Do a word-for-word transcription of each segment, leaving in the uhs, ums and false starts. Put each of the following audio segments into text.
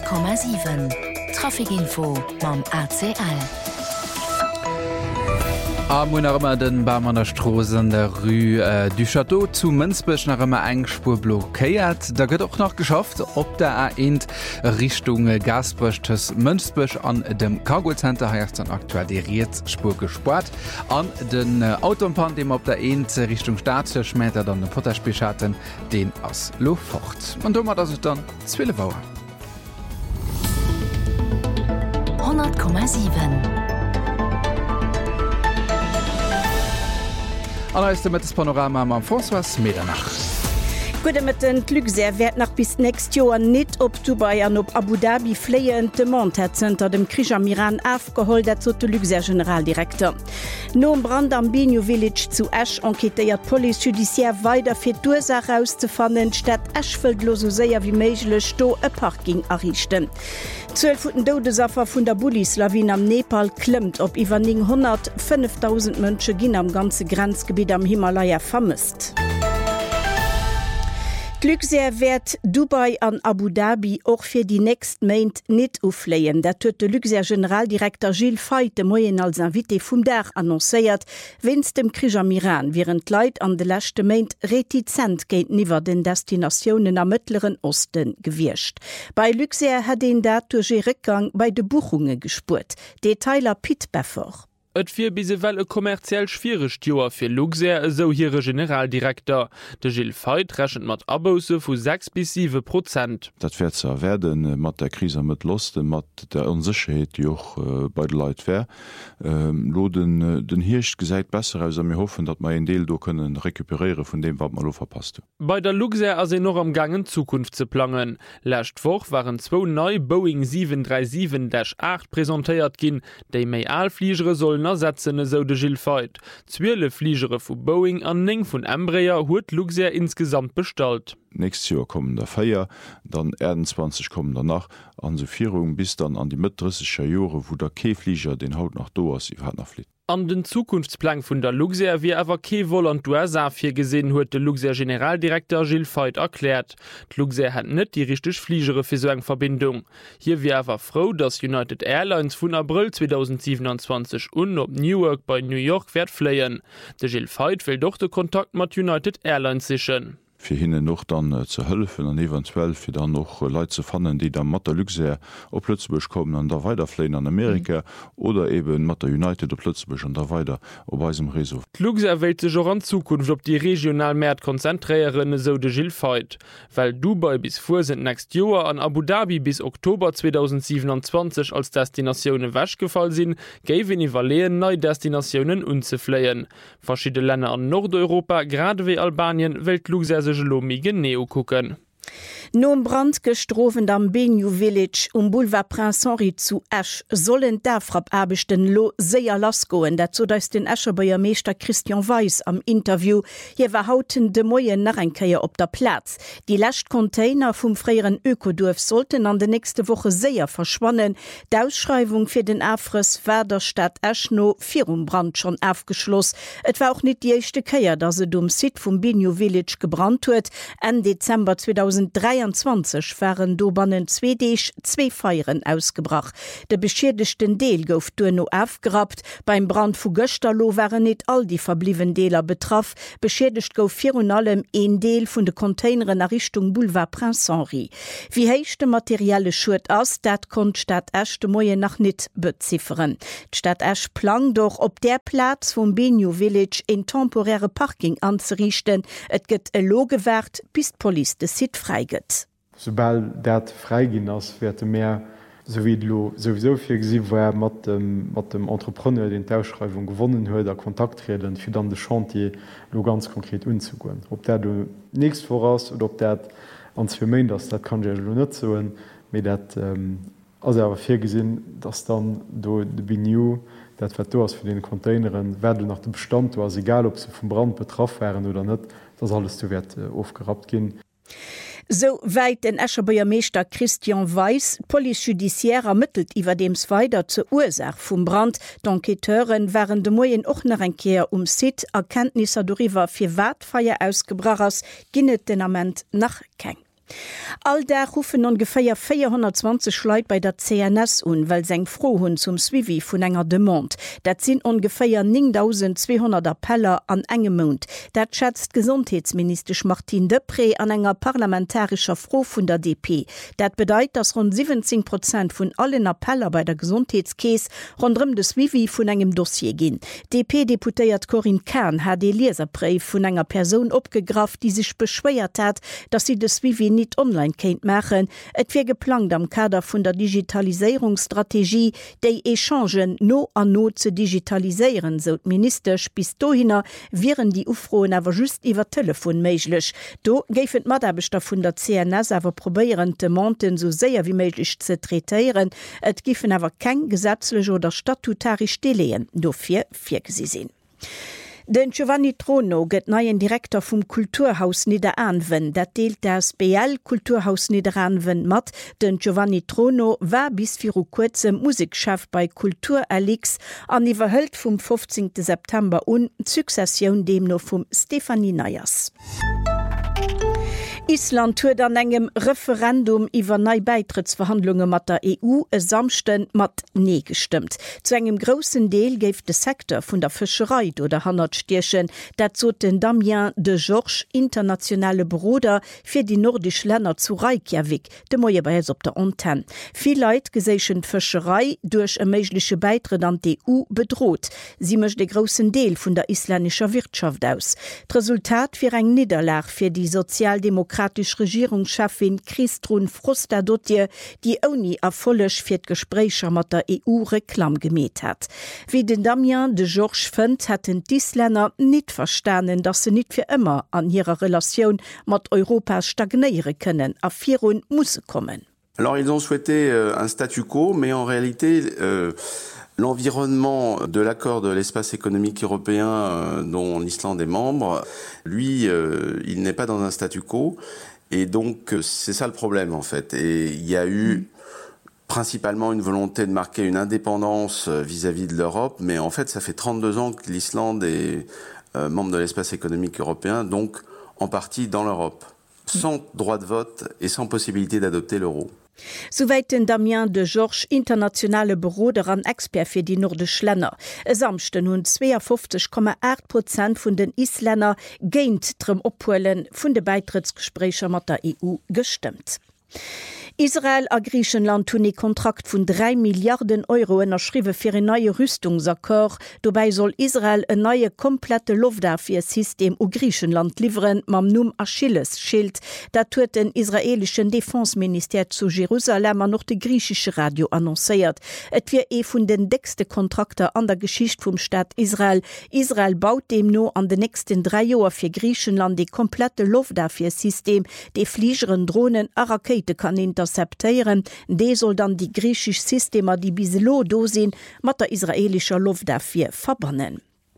hundert Komma sieben Trafikinfo mam A C L. Ammer den Barmanner Strosen der Rue äh, du Château zu Münzbech nach immer eng Spur blockéiert. Da gëtt auch noch geschafft, op der A eins Richtung Gasbrechtes Münzbech an dem Cargocenter heißt dann aktualisiert Spur gespart. An den äh, Autobahn, dem op der eins Richtung Staatsschmäter dann den Potterspielschatten den aus Luftfort. Und dummer das ist dann Zwillebauer. hundert Komma sieben An mit das Panorama am François Medernach. Gute mit den Glückser werd nach bis nächst Jahr net op Dubai an op Abu Dhabi fleien de Mont het Zter dem Krich am Iran afgeholt, dat zo de Luxer Generaldirektor. No Brand am Benio Village zu Ash enquetéiert Police judiciaire weiter fir d'Ursache herauszufannen, statt Ashfeldlo so séier wie méiglech sto e Parking errichten. zwölf Futen Dodesaffer vun der Bulislawin am Nepal klemmt op iwwer hundertfünftausend Mënsche ginn am ganze Grenzgebiet am Himalaya vermisst. Glückser werd Dubai an Abu Dhabi och fir die nächst Meint net ufleien. Dat huet de Luxer Generaldirektor Gilles Feit de Moyen als Invité vum Dach annoncéiert, wenns dem Krich am Iran während Leiit an de lächte Meint retizent géint niwer den Destinationen am Mittleren Osten gewircht. Bei Luxer hat den dat durch e Rückgang bei de Buchungen gespurt. Detailer Piet Beffer. Et fir bisewell e kommerziell schwierig Joer fir Luxer so hire Generaldirektor. De Gilles Feit rechnet mat Abose vu sechs bis sieben Prozent. Dat fir ze werden mat der Krise mit Loste, mat der Unsicherheit joch äh, bei de Leiit wär. Ähm, lo den, äh, den Hircht gesäit besser aus mir hoffen, dat ma en Deel do können rekuperiere von dem wat man lo verpasste. Bei der Luxer as se noch am gangen Zukunft ze planen. Lächt woch waren zwo neu Boeing sieben drei sieben acht präsentéiert ginn, déi méi Aalfliegere sollen ersetzen, so de Gilles Feit. Zwiele Fliegere vu Boeing an neng vun Embraer huet Luxer insgesamt bestalt. Nächstes Jahr kommen der Feier, dann einundzwanzig kommen danach an so Vierung bis dann an die mitdrissischer Jahre, wo der Käflieger den Haut nach Doas i hat nachfliegt. An den Zukunftsplan vun der Luxer wie awer ke Volontuer fir gesinn huet de Luxer Generaldirektor Gilles Feit erklärt. D' Luxer hat net die richtig Fliegere fir so eng Verbindung. Hier wie awer froh, dass United Airlines vun April zweitausendsiebenundzwanzig un op Newark bei New York werd fleien. De Gilles Feit will doch de Kontakt mat United Airlines sichern. Für hinne noch dann äh, zu helfen an eventuell für dann noch äh, Leute zu fannen, die dann Matter Luxer op Plötzebech kommen an der weiterfleen an Amerika mhm. oder eben Matter United op Plötzebech an der weiter op weisem Reso. Luxer wählt sich auch an Zukunft op die Regionalmärt konzentrieren, so de Gilles Feit. Weil Dubai bis vor sind nächst Jahr an Abu Dhabi bis Oktober zweitausendsiebenundzwanzig als Destinationen wäsch gefallen sind, gäven Ivaleen neue Destinationen unzufleien. Verschiedene Länder an Nordeuropa, gerade wie Albanien, wählt Luxer Lomi genau gucken. Nom Brand gestrofen am Benio Village um Boulevard Prince Henri zu Ash sollen derfrapp abechten lo séier las goen, dazu dats den Ascherbeier Meester Christian Weiss am Interview hier war hauten de Moien nach enkeier op der Platz. Die Lächtcontainer vum freieren Ökodurf sollten an de nächste Woche séier verschwannen. D'Ausschreibung fir den Afres war der Stadt Ash no virum Brand schon aufgeschloss. Et war auch net die echte Keier, dat se dum Sit vum Benio Village gebrannt huet. Ende Dezember zweitausenddreiundzwanzig waren dobannen Zzwedeich zwei Feieren ausgebracht. Der beschädigten Deel gouf no aufgerat. Beim Brand vu Gösterlo waren net all die verblieben Deler betraff. Beschädigt gouf vir und allem een Deel vun de Containeren nach Richtung Boulevard Prince Henri. Wie heichte materielle Schuld ass, dat kon Stadt Ash de Moie nach net bezifferen. Stadt Ash plan doch op der Platz vom Benio Village in temporäre Parking anzurichten. Et gëtt e logewert bis Police de Sit freiget. Sobald dat freigin ass werte mehr so wie lo sowieso fir gesi, wo er mat dem, mat dem Entrepreneur den Tauschschreibung gewonnen huet, der Kontakt reden, fir dann de Chantier lo ganz konkret unzugoen. Ob der du nächst voraus oder ob dat ans fir méint, dass dat kann je lo net soen, méi dat ähm, as awer fir gesinn, dats dann do de Benio dat wat do ass fir den Containeren werden nach dem Bestand, was egal ob se vum Brand betraff wären oder net, dat alles du werd äh, aufgerat gin. So weit den Ascherbeier Meester Christian Weiss, Police judiciaire ermittelt iwwer dems weiter zur Ursach vum Brand. D'Enqueteuren waren de Moien och nach enkeer um Sit, Erkenntnisse doriwer fir wat Feier ausgebrachers, ginnet den Amment nach keng. All der rufen ungefähr vierhundertzwanzig Leute bei der C N S un, weil seng froh hun zum Swivi vun enger Demont. Dat sind ungefähr neuntausendzweihundert Appeller an engem Mund. Dat schätzt Gesundheitsminister Martin Depré an enger parlamentarischer Froh vun der D P. Dat bedeutet, dass rund siebzehn Prozent vun allen Appeller bei der Gesundheitskäse rundum de Swivi vun engem Dossier gin. D P-Deputéiert Corinne Kern hat de Leserbrief vun enger Person opgegraft, die sich beschwert hat, dass sie de Swivi nicht online kennt machen. Et wird geplant am Kader von der Digitalisierungsstrategie, die Echangen no an no zu digitalisieren, so Minister bis dahin wären die Ufroen aber just über Telefon möglich. Do gäfet Madabeter von der C N S aber probieren, die Monten so sehr wie möglich zu trätieren. Et giffen aber kein gesetzliche oder statutarisch Stellen. Dafür wirken sie sind. Den Giovanni Trono gëtt neien Direktor vum Kulturhaus Niederanwen, dat deelt das B L Kulturhaus Niederanwen mat. Den Giovanni Trono war bis viru kurzem Musikchef bei Kulturalix an iwwerhëlt vum fünfzehnten September un Sukzessioun demno vum Stefanie Neyers. Island huet an engem Referendum iwwer Neibeitrittsverhandlungen mat der E U e samsten mat nee gestimmt. Zu engem grossen Deel géif de Sektor vun der Fischerei oder Hannertstierchen, dat zo den Damien de Georges internationale Broder fir die nordisch Länder zu Reykjavik, de moie beis op der Antenne. Viel Leiit geséchen Fischerei durch e méigliche Beitritt an die E U bedroht. Sie mecht de grossen Deel vun der isländischer Wirtschaft aus. D' Resultat fir eng Niederlag fir die Sozialdemokratie Regierungschefin Kristrun Frostadotje, die oni erfollech fir d Gesprächer mat der E U Reklam gemet hat. Wie den Damien de Georges fënnt, hätten d'Isländer net verstanden, dass se net fir immer an ihrer Relation mat Europa stagnéiere können, a virun muss kommen. Alors ils ont souhaité euh, un statu quo, mais en réalité euh, l'environnement de l'accord de l'espace économique européen euh, dont l'Islande est membre, lui, euh, il n'est pas dans un statu quo. Et donc, c'est ça le problème, en fait. Et il y a eu principalement une volonté de marquer une indépendance vis-à-vis de l'Europe, mais en fait, ça fait trente-deux ans que l'Islande est euh, membre de l'espace économique européen, donc en partie dans l'Europe, sans droit de vote et sans possibilité d'adopter l'euro. Soweit den Damien de Georges internationale Broder an Expert fir die nordisch Länder. E samchten hun zweiundfünfzig Komma acht Prozent vun den Isländer géint drem Ophuelen vun de Beitrittsgesprächer mat der E U gestimmt. Israel a Griechenland hunn e Kontrakt vun drei Milliarden Euro ënnerschriwe fir en neue Rüstungsakkor. Dobei soll Israel e neue komplette Luftwaffensystem u Griechenland liveren mam Numm Achillesschild. Dat huet den israelischen Defensminister zu Jerusalem an noch de griechische Radio annoncéiert. Et wie e vun den deckste Kontrakter an der Geschicht vum Staat Israel. Israel baut dem no an de nächsten drei Joer fir Griechenland de komplette Luftwaffensystem, de Fliegeren, Drohnen a Rakete kann interceptieren. De soll dann die griechisch Systemer, die biselo do sinn, mat der israelischer Luftwaffe verbannen.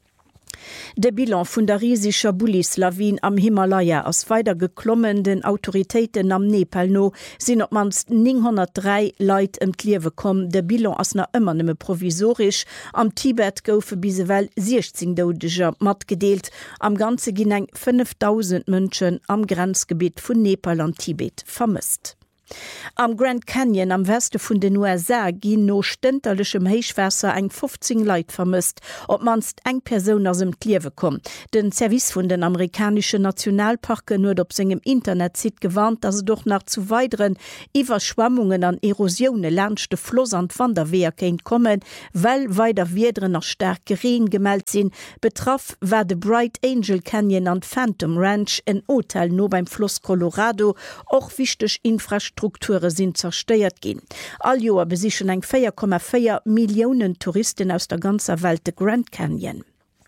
De Bilan vun der riesischer Bullislawin am Himalaya ass weiter geklommen den Autoritäten am Nepal no sinn op manst neunhundertdrei Leiit em Kliewe kom. De Bilan ass na ëmmer nëmme provisorisch. Am Tibet goufe bisewell sechzehn Doudeger mat gedeelt. Am ganze ginn eng fünftausend Mënschen am Grenzgebiet vun Nepal an Tibet vermisst. Am Grand Canyon am Weste vun den U S A ginn no stënterlechem Heichwässer eng fünfzehn Leiit vermisst, op manst eng Persoun aus dem Kliewe kom. Den Service vun den amerikanischen Nationalparken huet op segem Internetzit gewarnt, dat se doch nach zu weiteren Iwerschwammungen an Erosione lernchte Floss an Wanderwehr kéint kommen, well weiter Wiedren nach stärke Reen gemeldt sinn. Betraff war de Bright Angel Canyon an Phantom Ranch en Hotel no beim Floss Colorado och wichtech Infrastruktur Strukture sind zersteiert gin. All Joer besichen eng vier Komma vier Millionen Touristen aus der ganzer Welt de Grand Canyon.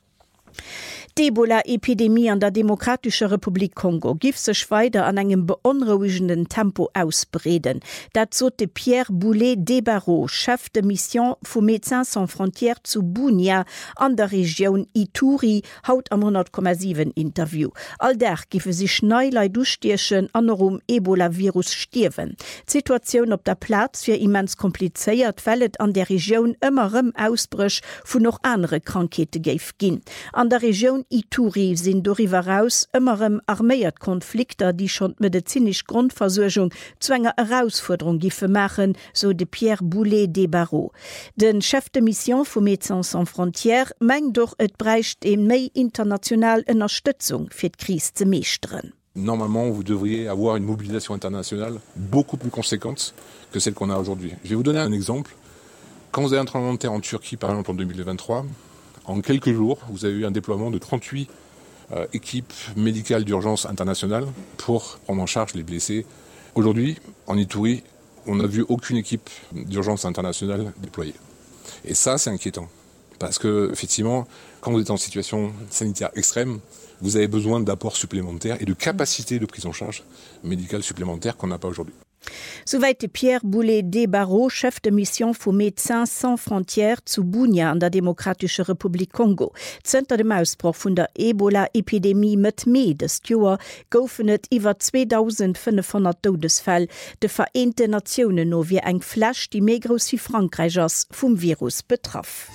Die Ebola-Epidemie an der Demokratische Republik Kongo gif sech weiter an engem beunruhigenden Tempo ausbreden. Dat zot de Pierre Boulet-Debarrault, Chef de Mission vu Médecins Sans Frontières zu Bunia an der Region Ituri, haut am hundert Komma sieben Interview. All der gife sich neilei Dustierchen an um Ebola-Virus stirwen. Situation op der Platz fir immens kompliziert, wellet an der Region ëmmerem Ausbrüch vu noch andere Krankete geif gin. An der Region Ituri sind darüber raus immerem armeiert Konflikte, die schon medizinisch Grundversorgung zu einer Herausforderung gife machen, so de Pierre Boulet de Barreau. Den Chef de Mission von Médecins Sans Frontières meint doch, et bräucht e méi international Unterstützung für die Krise zu meistern. Normalement, vous devriez avoir une mobilisation internationale beaucoup plus conséquente que celle qu'on a aujourd'hui. Je vais vous donner un exemple. Quand vous avez un tremblement de terre en Turquie, par exemple en deux mille vingt-trois, en quelques jours, vous avez eu un déploiement de trente-huit euh, équipes médicales d'urgence internationales pour prendre en charge les blessés. Aujourd'hui, en Ituri, on n'a vu aucune équipe d'urgence internationale déployée. Et ça, c'est inquiétant. Parce que, effectivement, quand vous êtes en situation sanitaire extrême, vous avez besoin d'apports supplémentaires et de capacités de prise en charge médicale supplémentaires qu'on n'a pas aujourd'hui. Soweit de Pierre Boulet de Barreau, Chef de Mission vu Médecins Sans Frontières zu Bunia an der Demokratische Republik Kongo. Zter dem Ausbruch vun der Ebola-Epidemie mit Mai des Joer goufen et iwwer zweitausendfünfhundert Todesfäll de Vereinte Nationen no wie eng Flasch, die mé gross wie Frankreich ass vum Virus betraff.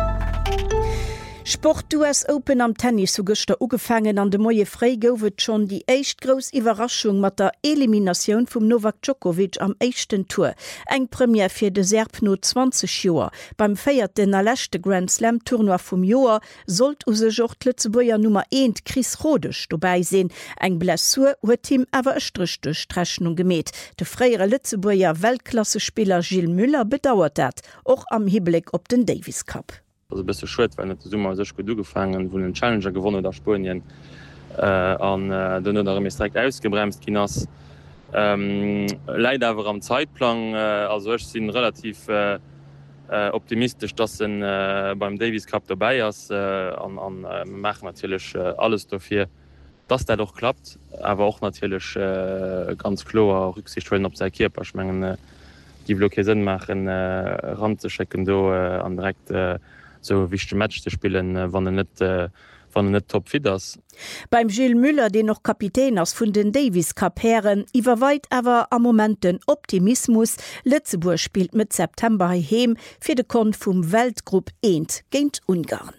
Sport U S Open am Tennis so gëster ugefangen an de Moie Frei goufet schon die echt gros Iwerraschung mat der Elimination vum Novak Djokovic am echten Tour. Eng Premier fir de Serb no zwanzig Joer. Beim feiert den erlächte Grand Slam Tournoi vum Joer sollt use Jocht Lützebuier Nummer eins Chris Rodech dobei sinn. Eng Blessur huet Team awer e Strich durch Strechnung gemet. De freiere Lützebuier Weltklassespieler Gilles Müller bedauert dat, och am Hiblick op den Davis Cup. Also bist du schuld, wenn du Summer sech gut gefangen, wo den Challenger gewonnen der Spanien äh, an äh, den oder direkt ausgebremst Kinas. Ähm, Leider awer am Zeitplan, äh, also ich sind relativ äh, optimistisch, dass in, äh, beim Davis Cup dabei ist, äh, an, an äh, machen natürlich äh, alles dafür, dass der doch klappt, aber auch natürlich äh, ganz klar Rücksicht auf seine Körper. Ich meine, äh, die Blocke Sinn machen, äh, ranzuschecken, da äh, an direkt äh, so wichtige Match zu spielen, äh, wenn er nicht, äh, wenn er nicht top fit ist. Beim Gilles Müller, den noch Kapitän aus von den Davis Cup Herren, überweit aber am Moment den Optimismus. Lützeburg spielt mit September heim für den Kon vom Weltgruppe eins gegen Ungarn.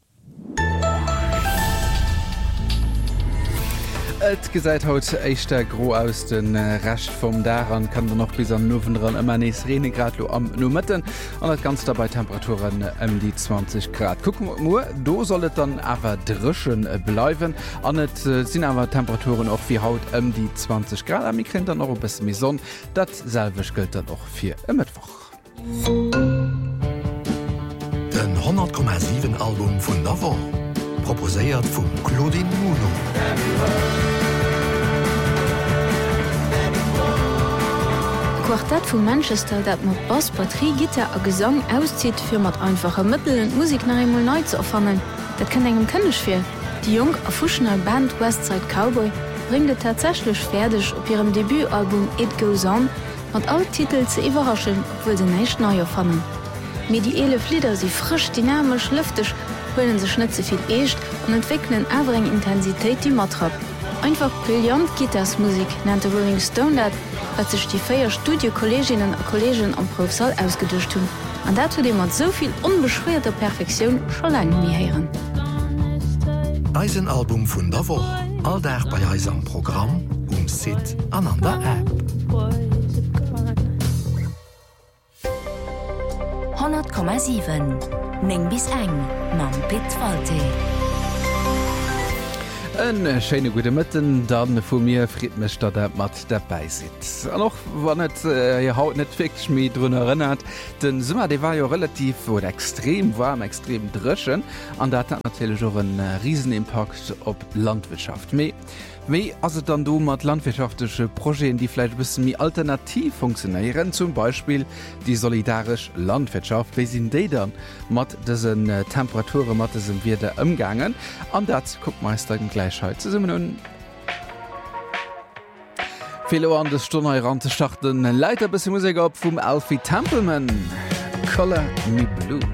Et gesäit haut eichter Gro aus den äh, Recht vum daran kann du noch bis an Nowen ran ëmmer nees Rene Grad lo am no Mëtten an et ganz dabei Temperaturen ëm um die zwanzig Grad. Kucken mo, do sollet dann awer drschen äh, bleiwen an et äh, sinn awer Temperaturen och wie haut ëm um die zwanzig Grad am Mikrin dann noch op bis mi Sonn, dat selvech gëlt dann noch fir ëm Mittwoch. Den hundert Komma sieben Album vun Navo proposéiert vum Claudine Muno. Quartett vu Manchester, dat mat Bass, Batterie, Gitter a Gesang auszieht, fir mat einfache Mittel und Musik nach einmal neu zu erfannen. Dat kann engem kënnech fir. Die jung erfuschene Band Westside Cowboy bringt tatsächlich fertig op ihrem Debütalbum It Goes On mat alle Titel ze überraschen, obwohl se nicht neu erfannen. Medielle Flieder sie frisch, dynamisch, lüftig, holen se Schnitze viel echt und entwickeln avering Intensität die Matrap. Einfach brillant Gittersmusik nannte Rolling Stone dat, wat sich die feier Studiokolleginnen und Kollegen am Professor ausgeduscht tun. Und dazu dem man so viel unbeschwerter Perfektion schon lange nie hören. Eisenalbum vun der Woche, all der bei Eisem Programm um Sit an an der App. hundert Komma sieben Neng bis eng mam Pitwalte. Ein schöne gute Mitten, dann von mir Friedmich, dass der mat dabei sitzt. Und auch wenn nicht äh, ihr Haut nicht wirklich mehr dran erinnert, den Sommer, der war ja relativ oder extrem warm, extrem dreschen. Und das hat natürlich auch einen äh, riesen Impact auf Landwirtschaft. Me, me, also dann du mit landwirtschaftlichen Projekten, die vielleicht ein bisschen mehr alternativ funktionieren, zum Beispiel die solidarische Landwirtschaft. Wie sind die dann mit diesen äh, Temperaturen, mit diesen Werten umgegangen? Und das guckt Meister gleich. Viele an des Stunde Rante starten Leiter bis Musik ab vom Alfie Templeman Color Me Blue.